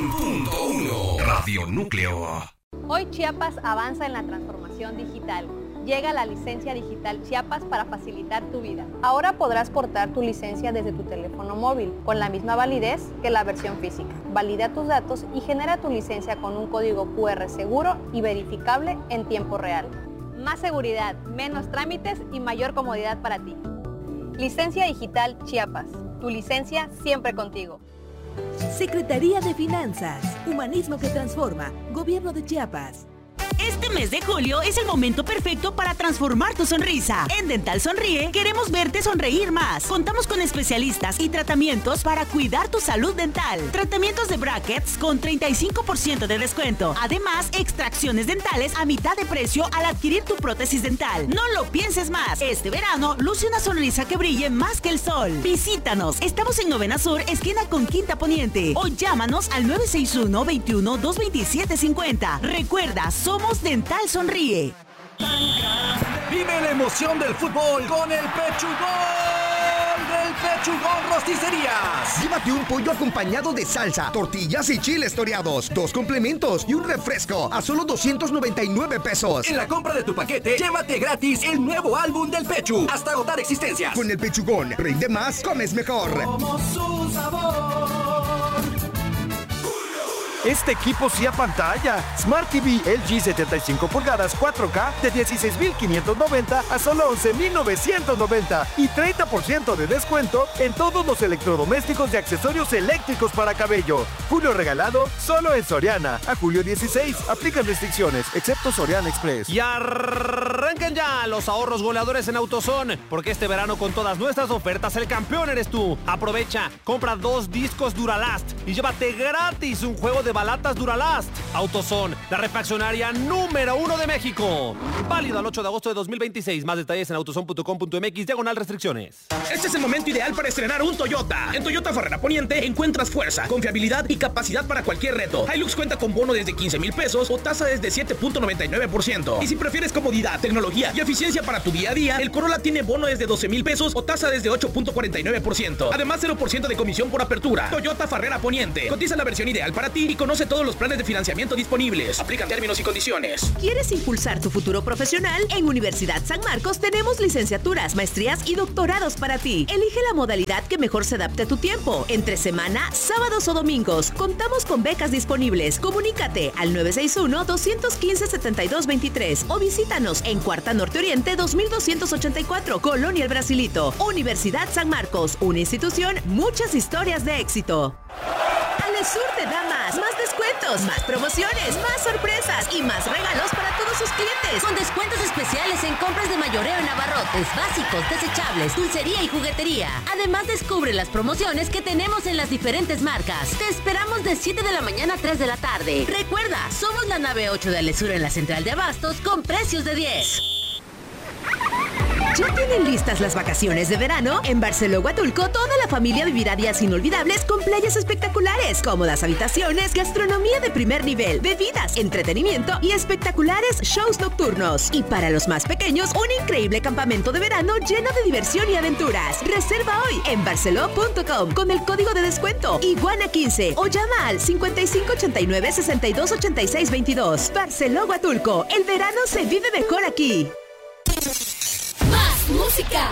100.1 Radio Núcleo. Hoy Chiapas avanza en la transformación digital. Llega la licencia digital Chiapas para facilitar tu vida. Ahora podrás portar tu licencia desde tu teléfono móvil, con la misma validez que la versión física. Valida tus datos y genera tu licencia con un código QR seguro y verificable en tiempo real. Más seguridad, menos trámites y mayor comodidad para ti. Licencia digital Chiapas. Tu licencia siempre contigo. Secretaría de Finanzas. Humanismo que transforma. Gobierno de Chiapas. Este mes de julio es el momento perfecto para transformar tu sonrisa. En Dental Sonríe queremos verte sonreír más. Contamos con especialistas y tratamientos para cuidar tu salud dental. Tratamientos de brackets con 35% de descuento. Además, extracciones dentales a mitad de precio al adquirir tu prótesis dental. No lo pienses más. Este verano, luce una sonrisa que brille más que el sol. Visítanos. Estamos en Novena Sur, esquina con Quinta Poniente. O llámanos al 961-21-227-50. Recuerda, somos Dental Sonríe. Vive la emoción del fútbol con el Pechugón del Pechugón Rosticerías. Llévate un pollo acompañado de salsa, tortillas y chiles toreados, 2 complementos y un refresco a solo 299 pesos. En la compra de tu paquete, llévate gratis el nuevo álbum del Pechu, hasta agotar existencias. Con el Pechugón, rinde más, comes mejor. Como su sabor. Este equipo sí a pantalla. Smart TV LG 75 pulgadas 4K de 16,590 a solo 11,990 y 30% de descuento en todos los electrodomésticos y accesorios eléctricos para cabello. Julio regalado solo en Soriana. A julio 16. Aplican restricciones, excepto Soriana Express. Y arrancan ya los ahorros goleadores en AutoZone, porque este verano con todas nuestras ofertas el campeón eres tú. Aprovecha, compra 2 discos Duralast y llévate gratis un juego de balatas Duralast. AutoZone, la refaccionaria número 1 de México. Válido al 8 de agosto de 2026. Más detalles en autozone.com.mx/restricciones. Este es el momento ideal para estrenar un Toyota. En Toyota Farrera Poniente encuentras fuerza, confiabilidad y capacidad para cualquier reto. Hilux cuenta con bono desde 15,000 pesos o tasa desde 7.99%. Y si prefieres comodidad, tecnología y eficiencia para tu día a día, el Corolla tiene bono desde 12,000 pesos o tasa desde 8.49%. Además, 0% de comisión por apertura. Toyota Farrera Poniente. Cotiza la versión ideal para ti y conoce todos los planes de financiamiento disponibles. Aplican términos y condiciones. ¿Quieres impulsar tu futuro profesional? En Universidad San Marcos tenemos licenciaturas, maestrías y doctorados para ti. Elige la modalidad que mejor se adapte a tu tiempo. Entre semana, sábados o domingos. Contamos con becas disponibles. Comunícate al 961-215-7223 o visítanos en Cuarta Norte Oriente 2284, Colonia El Brasilito. Universidad San Marcos, una institución, muchas historias de éxito. Alesur te da más descuentos, más promociones, más sorpresas y más regalos para todos sus clientes. Con descuentos especiales en compras de mayoreo en abarrotes, básicos, desechables, dulcería y juguetería. Además, descubre las promociones que tenemos en las diferentes marcas. Te esperamos de 7 de la mañana a 3 de la tarde. Recuerda, somos la nave 8 de Alesur en la central de abastos con precios de 10. ¿Ya tienen listas las vacaciones de verano? En Barceló Huatulco, toda la familia vivirá días inolvidables con playas espectaculares, cómodas habitaciones, gastronomía de primer nivel, bebidas, entretenimiento y espectaculares shows nocturnos. Y para los más pequeños, un increíble campamento de verano lleno de diversión y aventuras. Reserva hoy en barceló.com con el código de descuento Iguana15 o llama al 5589-628622. Barceló Huatulco, el verano se vive mejor aquí. Más música.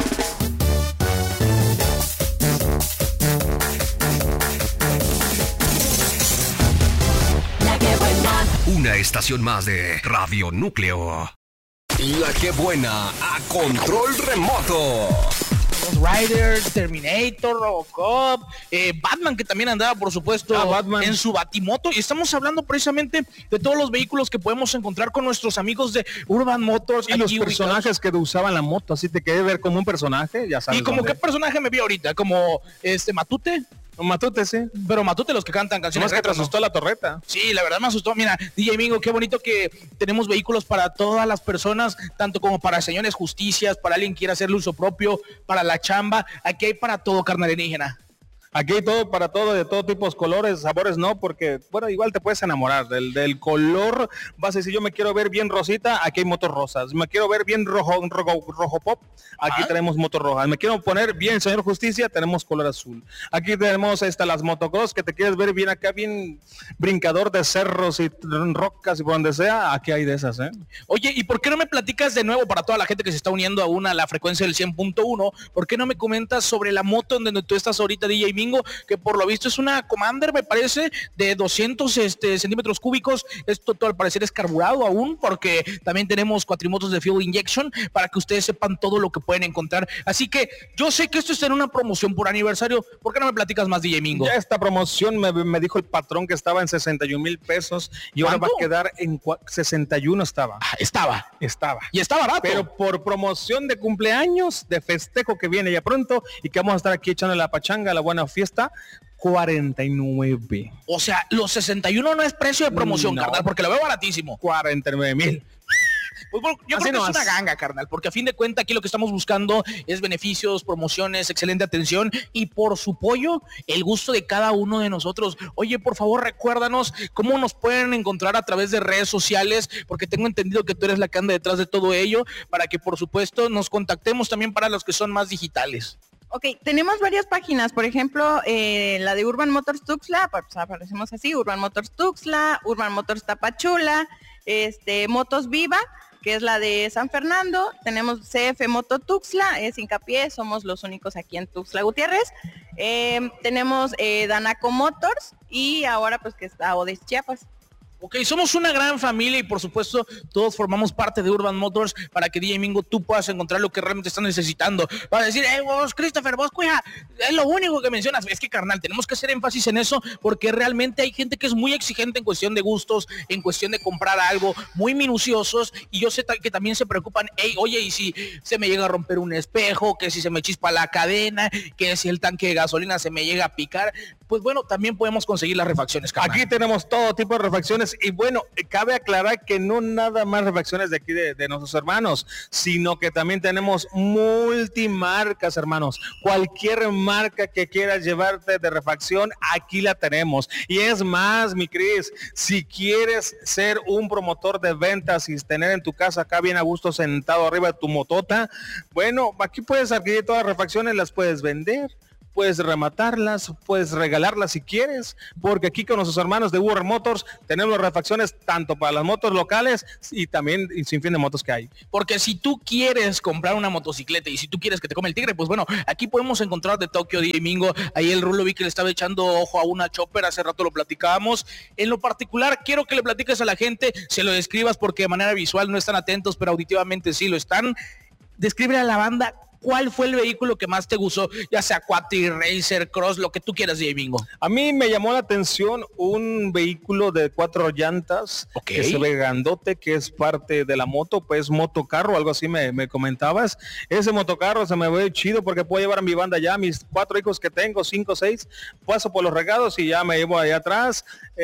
La que buena. Una estación más de Radio Núcleo. La que buena a control remoto. Rider, Terminator, Robocop, Batman, que también andaba, por supuesto, en su Batimoto. Y estamos hablando precisamente de todos los vehículos que podemos encontrar con nuestros amigos de Urban Motors. Y los personajes que usaban la moto, así te quedé ver como un personaje, ya sabes. ¿Y como qué personaje me vi ahorita? ¿Como Matute? Matute, sí. Pero Matute, los que cantan canciones. ¿No es que te asustó la torreta? Sí, la verdad me asustó. Mira, DJ Mingo, qué bonito que tenemos vehículos para todas las personas, tanto como para señores justicias, para alguien que quiera hacerle uso propio, para la chamba. Aquí hay para todo, carnal alienígena. Aquí hay todo para todo, de todo tipo de colores, sabores no, porque, bueno, igual te puedes enamorar del color. Vas a decir, yo me quiero ver bien rosita, aquí hay motos rosas. Me quiero ver bien rojo pop, aquí tenemos motos rojas. Me quiero poner bien señor Justicia, tenemos color azul. Aquí tenemos las motocross, que te quieres ver bien acá, bien brincador de cerros y rocas y por donde sea, aquí hay de esas, ¿eh? Oye, ¿y por qué no me platicas de nuevo para toda la gente que se está uniendo aún a la frecuencia del 100.1? ¿Por qué no me comentas sobre la moto en donde tú estás ahorita, DJ Mingo? Que por lo visto es una Commander, me parece, de 200 centímetros cúbicos. Esto todo al parecer es carburado aún, porque también tenemos cuatrimotos de fuel injection, para que ustedes sepan todo lo que pueden encontrar. Así que yo sé que esto está en una promoción por aniversario. ¿Por qué no me platicas más, DJ Mingo? Ya esta promoción me dijo el patrón que estaba en 61,000 pesos y ahora va a quedar en 61 estaba. Estaba. Y está barato. Pero por promoción de cumpleaños, de festejo que viene ya pronto y que vamos a estar aquí echando la pachanga, la buena fiesta, 49. O sea, los 61 no es precio de promoción, no, carnal, porque lo veo baratísimo. 49,000. Pues bueno, yo creo que es una ganga, carnal, porque a fin de cuentas aquí lo que estamos buscando es beneficios, promociones, excelente atención y por su pollo, el gusto de cada uno de nosotros. Oye, por favor, recuérdanos cómo nos pueden encontrar a través de redes sociales, porque tengo entendido que tú eres la que anda detrás de todo ello, para que por supuesto nos contactemos también para los que son más digitales. Ok, tenemos varias páginas, por ejemplo, la de Urban Motors Tuxtla, pues aparecemos así, Urban Motors Tuxtla, Urban Motors Tapachula, Motos Viva, que es la de San Fernando, tenemos CF Moto Tuxtla, es hincapié, somos los únicos aquí en Tuxtla Gutiérrez, tenemos Danaco Motors y ahora pues que está Odes Chiapas. Ok, somos una gran familia y por supuesto todos formamos parte de Urban Motors para que DJ Mingo tú puedas encontrar lo que realmente estás necesitando. Para decir, vos Christopher, vos cuida, es lo único que mencionas. Es que carnal, tenemos que hacer énfasis en eso porque realmente hay gente que es muy exigente en cuestión de gustos, en cuestión de comprar algo, muy minuciosos y yo sé que también se preocupan, oye, y si se me llega a romper un espejo, que si se me chispa la cadena, que si el tanque de gasolina se me llega a picar, pues bueno, también podemos conseguir las refacciones, carnal. Aquí tenemos todo tipo de refacciones y bueno, cabe aclarar que no nada más refacciones de aquí de nuestros hermanos, sino que también tenemos multimarcas, hermanos. Cualquier marca que quieras llevarte de refacción, aquí la tenemos. Y es más, mi Cris, si quieres ser un promotor de ventas y tener en tu casa acá bien a gusto sentado arriba de tu motota, bueno, aquí puedes adquirir todas las refacciones, las puedes vender, puedes rematarlas, puedes regalarlas si quieres, porque aquí con nuestros hermanos de Urban Motors tenemos refacciones tanto para las motos locales y también sin fin de motos que hay. Porque si tú quieres comprar una motocicleta y si tú quieres que te come el tigre, pues bueno, aquí podemos encontrar de Tokio, DJ Mingo. Ahí el Rulo vi que le estaba echando ojo a una Chopper, hace rato lo platicábamos. En lo particular, quiero que le platiques a la gente, se lo describas porque de manera visual no están atentos, pero auditivamente sí lo están. Describe a la banda ¿cuál fue el vehículo que más te gustó? Ya sea Quatri, Racer, Cross, lo que tú quieras, DJ Mingo. A mí me llamó la atención un vehículo de 4 llantas, que se ve grandote, que es parte de la moto, pues motocarro, algo así me comentabas. Ese motocarro se me ve chido porque puedo llevar a mi banda ya, mis 4 hijos que tengo, 5, 6, paso por los regados y ya me llevo allá atrás.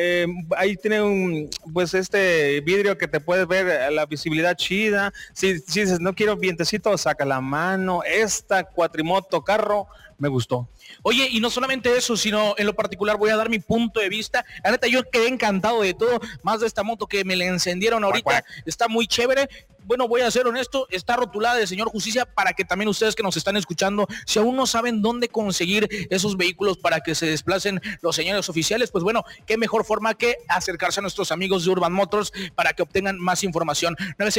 Ahí tiene un, pues vidrio que te puedes ver la visibilidad chida. Si dices, no quiero vientecito, saca la mano. Esta cuatrimoto carro me gustó. Oye, y no solamente eso, sino en lo particular voy a dar mi punto de vista. La neta, yo quedé encantado de todo, más de esta moto que me la encendieron ahorita. Está muy chévere. Bueno, voy a ser honesto, está rotulada de señor Justicia para que también ustedes que nos están escuchando, si aún no saben dónde conseguir esos vehículos para que se desplacen los señores oficiales, pues bueno, qué mejor forma que acercarse a nuestros amigos de Urban Motors para que obtengan más información.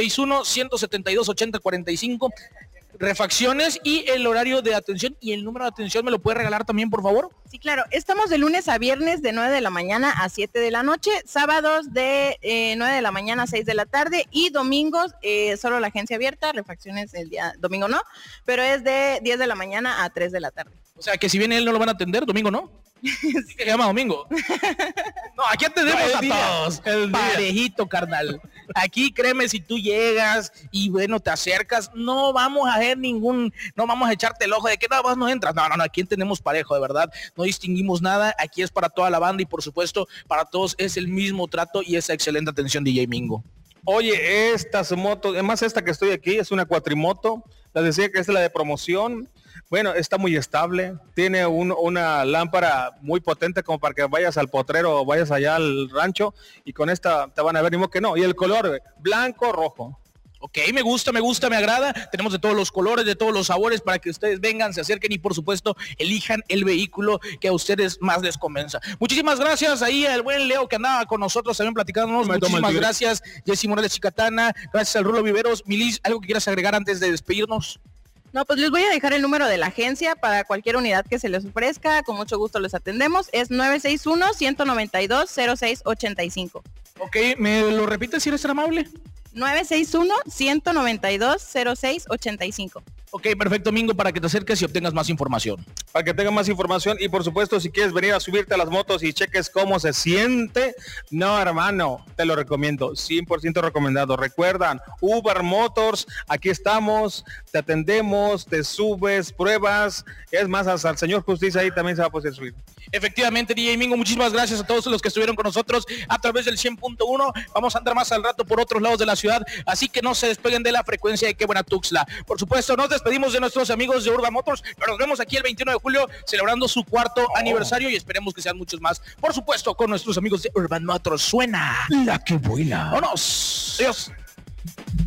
961-172-8045. Refacciones y el horario de atención y el número de atención, ¿me lo puede regalar también, por favor? Sí, claro. Estamos de lunes a viernes de 9 de la mañana a 7 de la noche, sábados de 9 de la mañana a 6 de la tarde y domingos solo la agencia abierta, refacciones el día domingo no, pero es de 10 de la mañana a 3 de la tarde. O sea, que si viene él no lo van a atender, domingo no. Sí. Que se llama domingo. No, aquí atendemos a todos. Parejito, carnal. Aquí créeme, si tú llegas y bueno, te acercas, no vamos a hacer no vamos a echarte el ojo de que nada más no entras. No, aquí tenemos parejo, de verdad. No distinguimos nada, aquí es para toda la banda y por supuesto para todos es el mismo trato y esa excelente atención, DJ Mingo. Oye, estas motos, además esta que estoy aquí es una cuatrimoto, les decía que es la de promoción. Bueno, está muy estable, tiene una lámpara muy potente como para que vayas al potrero o vayas allá al rancho y con esta te van a ver, ni modo que no. Y el color, blanco, rojo. Ok, me gusta, me agrada. Tenemos de todos los colores, de todos los sabores para que ustedes vengan, se acerquen y por supuesto elijan el vehículo que a ustedes más les convenza. Muchísimas gracias ahí al buen Leo que andaba con nosotros también platicándonos. Muchísimas gracias, Jessy Morales Chicatana. Gracias al Rulo Viveros. Milis, ¿algo que quieras agregar antes de despedirnos? No, pues les voy a dejar el número de la agencia para cualquier unidad que se les ofrezca. Con mucho gusto les atendemos. Es 961-192-0685. Ok, ¿me lo repites si eres tan amable? 961-192-0685. Ok, perfecto, Mingo, para que te acerques y obtengas más información. Para que tengas más información y por supuesto si quieres venir a subirte a las motos y cheques cómo se siente, no hermano, te lo recomiendo, 100% recomendado. Recuerdan, Uber Motors, aquí estamos, te atendemos, te subes, pruebas, es más, hasta el señor Justicia ahí también se va a poder subir. Efectivamente, DJ Mingo, muchísimas gracias a todos los que estuvieron con nosotros a través del 100.1. Vamos a andar más al rato por otros lados de la ciudad, así que no se despeguen de la frecuencia de Qué Buena Tuxtla. Por supuesto, nos despedimos de nuestros amigos de Urban Motors, pero nos vemos aquí el 21 de julio celebrando su cuarto aniversario y esperemos que sean muchos más. Por supuesto, con nuestros amigos de Urban Motors. Suena La Que Buena. ¡Vámonos! Adiós.